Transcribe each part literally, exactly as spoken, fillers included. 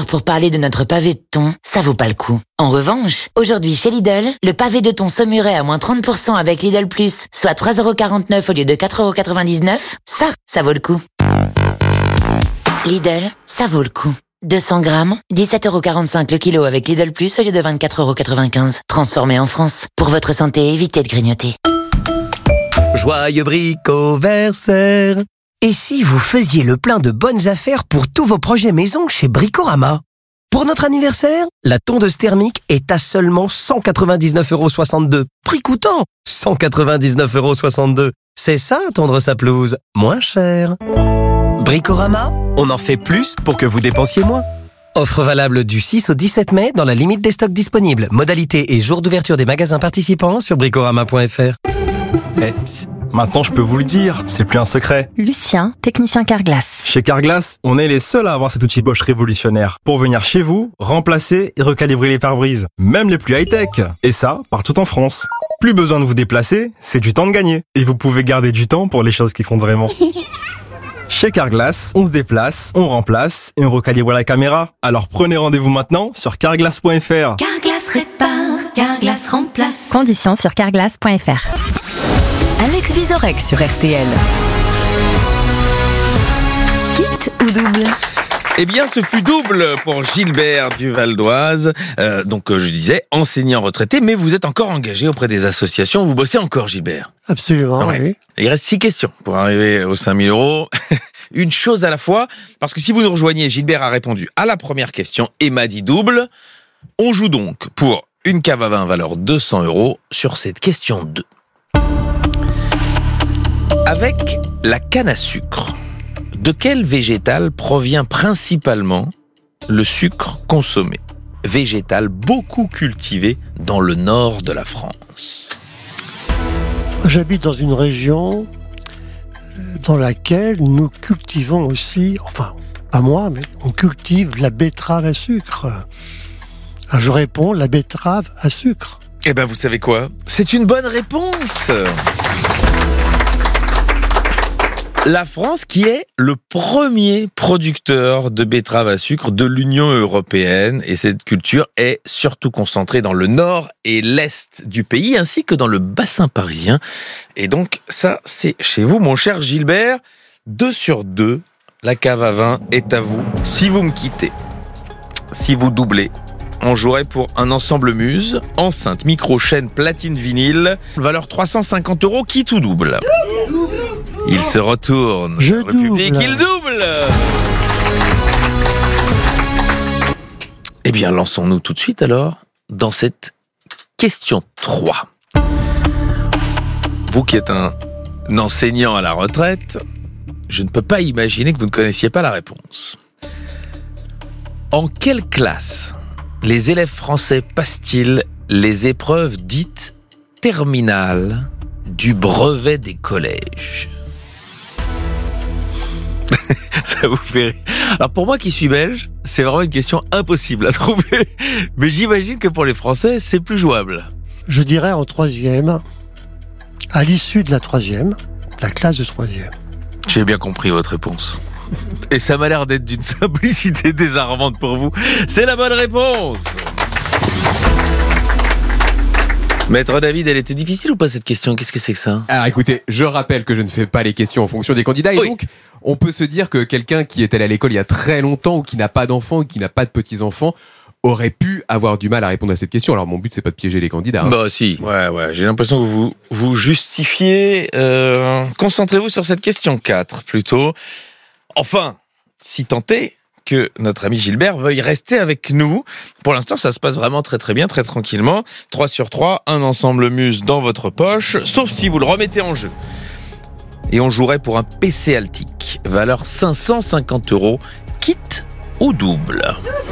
Alors pour parler de notre pavé de thon, ça vaut pas le coup. En revanche, aujourd'hui chez Lidl, le pavé de thon saumuré à moins trente pour cent avec Lidl Plus, soit trois euros quarante-neuf au lieu de quatre euros quatre-vingt-dix-neuf, ça, ça vaut le coup. Lidl, ça vaut le coup. deux cents grammes, dix-sept euros quarante-cinq le kilo avec Lidl Plus au lieu de vingt-quatre euros quatre-vingt-quinze. Transformé en France. Pour votre santé, évitez de grignoter. Joyeux bricoversaire. Et si vous faisiez le plein de bonnes affaires pour tous vos projets maison chez Bricorama? Pour notre anniversaire, la tondeuse thermique est à seulement cent quatre-vingt-dix-neuf euros soixante-deux. Prix coûtant cent quatre-vingt-dix-neuf euros soixante-deux. C'est ça, tondre sa pelouse, moins cher. Bricorama, on en fait plus pour que vous dépensiez moins. Offre valable du six au dix-sept mai dans la limite des stocks disponibles. Modalité et jour d'ouverture des magasins participants sur bricorama point f r. Eh, psst, maintenant je peux vous le dire, c'est plus un secret. Lucien, technicien Carglass. Chez Carglass, on est les seuls à avoir cet outil Bosch révolutionnaire pour venir chez vous, remplacer et recalibrer les pare-brises, même les plus high-tech. Et ça, partout en France. Plus besoin de vous déplacer, c'est du temps de gagner. Et vous pouvez garder du temps pour les choses qui comptent vraiment. Chez Carglass, on se déplace, on remplace et on recalibre la caméra. Alors prenez rendez-vous maintenant sur carglass point f r. Carglass répare, Carglass remplace. Conditions sur carglass point f r. Alex Vizorek sur R T L. Quitte ou double? Eh bien, ce fut double pour Gilbert du Val d'Oise. Euh, donc, euh, je disais, enseignant retraité, mais vous êtes encore engagé auprès des associations. Vous bossez encore, Gilbert? Absolument, Ouais. oui. Il reste six questions pour arriver aux cinq mille euros. Une chose à la fois, parce que si vous nous rejoignez, Gilbert a répondu à la première question et m'a dit double. On joue donc pour une cave à vin valeur deux cents euros sur cette question deux. Avec la canne à sucre, de quel végétal provient principalement le sucre consommé? Végétal beaucoup cultivé dans le nord de la France. J'habite dans une région dans laquelle nous cultivons aussi, enfin, pas moi, mais on cultive la betterave à sucre. Alors je réponds, la betterave à sucre. Eh ben, vous savez quoi? C'est une bonne réponse. La France qui est le premier producteur de betterave à sucre de l'Union européenne, et cette culture est surtout concentrée dans le nord et l'est du pays ainsi que dans le bassin parisien. Et donc ça, c'est chez vous, mon cher Gilbert. Deux sur deux, la cave à vin est à vous. Si vous me quittez, si vous doublez, on jouerait pour un ensemble Muse, enceinte, micro, chaîne, platine, vinyle, valeur trois cent cinquante euros, qui tout double. Il se retourne Je sur le public, double. il double. Eh bien, lançons-nous tout de suite alors dans cette question trois. Vous qui êtes un enseignant à la retraite, je ne peux pas imaginer que vous ne connaissiez pas la réponse. En quelle classe les élèves français passent-ils les épreuves dites terminales du brevet des collèges? Ça vous fait rire. Alors pour moi qui suis belge, c'est vraiment une question impossible à trouver. Mais j'imagine que pour les Français, c'est plus jouable. Je dirais en troisième, à l'issue de la troisième, la classe de troisième. J'ai bien compris votre réponse. Et ça m'a l'air d'être d'une simplicité désarmante pour vous. C'est la bonne réponse. Maître David, elle était difficile ou pas cette question? Qu'est-ce que c'est que ça? Alors écoutez, je rappelle que je ne fais pas les questions en fonction des candidats et Oui. donc on peut se dire que quelqu'un qui est allé à l'école il y a très longtemps ou qui n'a pas d'enfants ou qui n'a pas de petits-enfants aurait pu avoir du mal à répondre à cette question. Alors mon but c'est pas de piéger les candidats. hein. Bah si, ouais, ouais, j'ai l'impression que vous vous justifiez. Euh, concentrez-vous sur cette question quatre plutôt. Enfin, si tant est que notre ami Gilbert veuille rester avec nous. Pour l'instant, ça se passe vraiment très très bien, très tranquillement. trois sur trois, un ensemble Muse dans votre poche, sauf si vous le remettez en jeu. Et on jouerait pour un P C Altic, valeur cinq cent cinquante euros, kit ou double.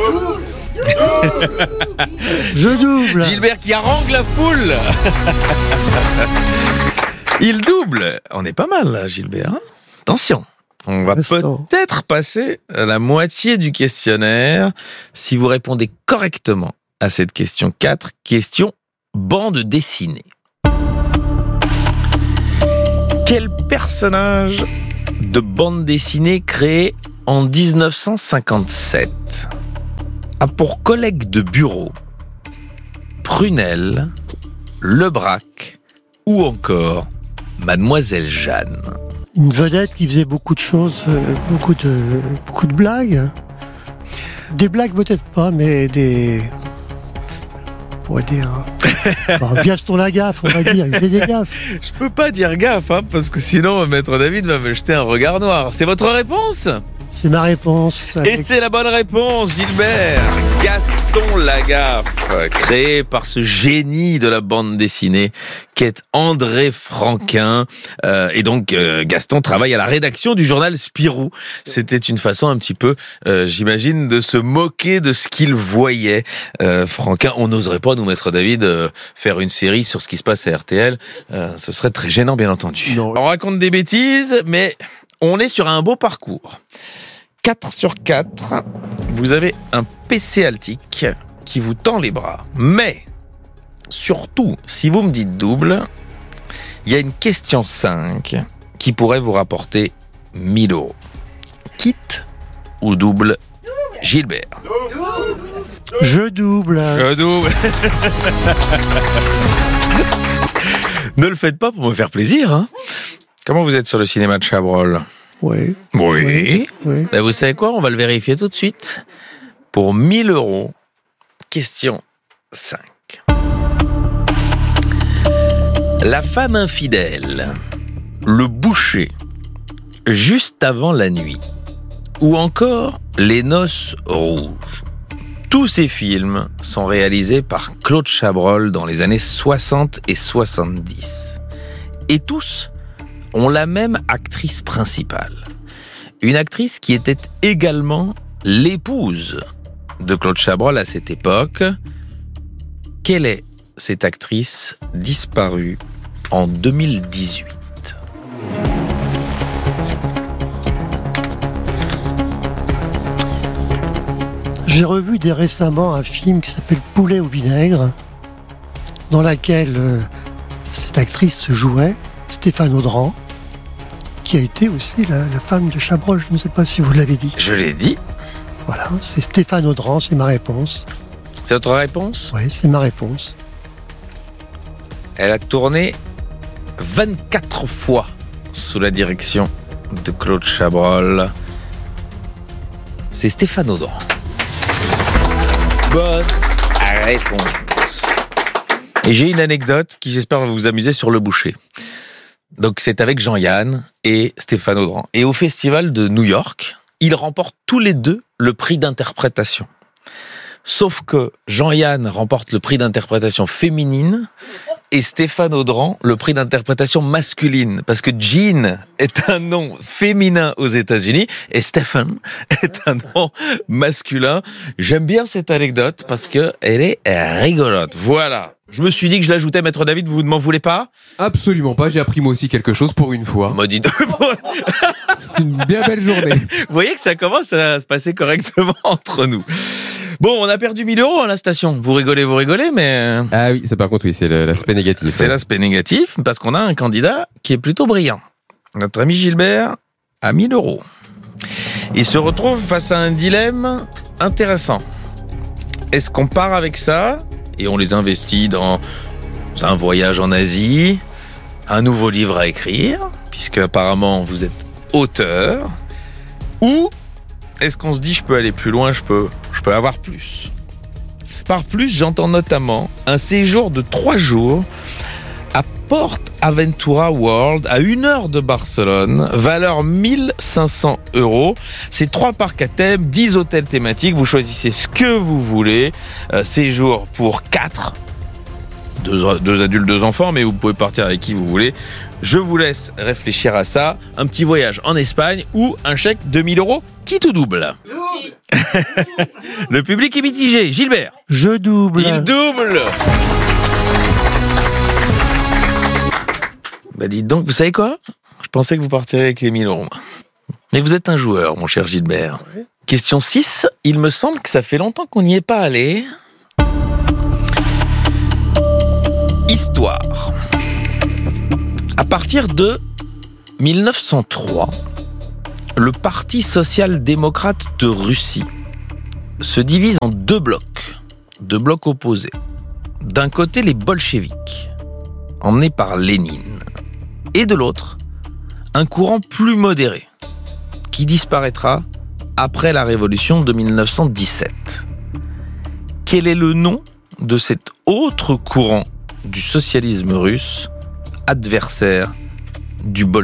Je double. Gilbert qui harangue la foule. Il double. On est pas mal là, Gilbert. hein Attention. On va Restons. peut-être passer à la moitié du questionnaire si vous répondez correctement à cette question quatre. Question bande dessinée. Quel personnage de bande dessinée créé en dix-neuf cent cinquante-sept a pour collègue de bureau Prunelle, Lebrac ou encore Mademoiselle Jeanne? Une vedette qui faisait beaucoup de choses, euh, beaucoup de beaucoup de blagues. Des blagues peut-être pas, mais des... On pourrait dire... Bon, Gaston Lagaffe, on va dire, il fait des gaffes. Je peux pas dire gaffe, hein, parce que sinon Maître David va me jeter un regard noir. C'est votre réponse ? C'est ma réponse. Avec... Et c'est la bonne réponse, Gilbert. Gaston Lagaffe, créé par ce génie de la bande dessinée qu'est André Franquin. Euh, et donc, euh, Gaston travaille à la rédaction du journal Spirou. C'était une façon un petit peu, euh, j'imagine, de se moquer de ce qu'il voyait. Euh, Franquin, on n'oserait pas, nous, Maître David, euh, faire une série sur ce qui se passe à R T L. Euh, ce serait très gênant, bien entendu. Non. On raconte des bêtises, mais on est sur un beau parcours. quatre sur quatre, vous avez un P C Altic qui vous tend les bras. Mais, surtout, si vous me dites double, il y a une question cinq qui pourrait vous rapporter mille euros. Kit ou double, Gilbert? Je double. Je double. Ne le faites pas pour me faire plaisir, hein. Comment vous êtes sur le cinéma de Chabrol? Oui. Oui. oui, oui. Ben vous savez quoi? On va le vérifier tout de suite. Pour mille euros, question cinq. La femme infidèle, le boucher, juste avant la nuit, ou encore les noces rouges. Tous ces films sont réalisés par Claude Chabrol dans les années soixante et soixante-dix. Et tous ont la même actrice principale. Une actrice qui était également l'épouse de Claude Chabrol à cette époque. Quelle est cette actrice disparue en deux mille dix-huit? J'ai revu dès récemment un film qui s'appelle Poulet au vinaigre, dans laquelle euh, cette actrice jouait, Stéphane Audran, qui a été aussi la, la femme de Chabrol. Je ne sais pas si vous l'avez dit. Je l'ai dit. Voilà, c'est Stéphane Audran, c'est ma réponse. C'est votre réponse? Oui, c'est ma réponse. Elle a tourné vingt-quatre fois sous la direction de Claude Chabrol. C'est Stéphane Audran. Bonne réponse. Et j'ai une anecdote qui, j'espère, va vous amuser sur le boucher. Donc, c'est avec Jean-Yann et Stéphane Audran. Et au festival de New York, ils remportent tous les deux le prix d'interprétation. Sauf que Jean-Yann remporte le prix d'interprétation féminine et Stéphane Audran le prix d'interprétation masculine. Parce que Jean est un nom féminin aux États-Unis et Stéphane est un nom masculin. J'aime bien cette anecdote parce que elle est rigolote. Voilà. Je me suis dit que je l'ajoutais, Maître David, vous ne m'en voulez pas? Absolument pas, j'ai appris moi aussi quelque chose pour une fois. On m'a dit... C'est une bien belle journée. Vous voyez que ça commence à se passer correctement entre nous. Bon, on a perdu mille euros à la station. Vous rigolez, vous rigolez, mais... Ah oui, c'est par contre, oui, c'est le, l'aspect négatif. C'est ouais. l'aspect négatif, parce qu'on a un candidat qui est plutôt brillant. Notre ami Gilbert a mille euros. Il se retrouve face à un dilemme intéressant. Est-ce qu'on part avec ça et on les investit dans un voyage en Asie, un nouveau livre à écrire, puisque apparemment vous êtes auteur, ou est-ce qu'on se dit je peux aller plus loin, je peux, je peux avoir plus? Par plus, j'entends notamment un séjour de trois jours à Port Aventura World, à une heure de Barcelone, valeur mille cinq cents euros. C'est trois parcs à thème, dix hôtels thématiques. Vous choisissez ce que vous voulez. Euh, séjour pour quatre. Deux, deux adultes, deux enfants, mais vous pouvez partir avec qui vous voulez. Je vous laisse réfléchir à ça. Un petit voyage en Espagne ou un chèque de mille euros qui tout double. Le public est mitigé. Gilbert. Je double. Il double. Bah dites donc, vous savez quoi? Je pensais que vous partiriez avec les mille euros. Mais vous êtes un joueur, mon cher Gilbert. Oui. Question six. Il me semble que ça fait longtemps qu'on n'y est pas allé. Histoire. À partir de mille neuf cent trois, le Parti social-démocrate de Russie se divise en deux blocs, deux blocs opposés. D'un côté, les bolcheviks, emmenés par Lénine, et de l'autre, un courant plus modéré, qui disparaîtra après la révolution de mille neuf cent dix-sept. Quel est le nom de cet autre courant du socialisme russe, adversaire du bolchevisme ?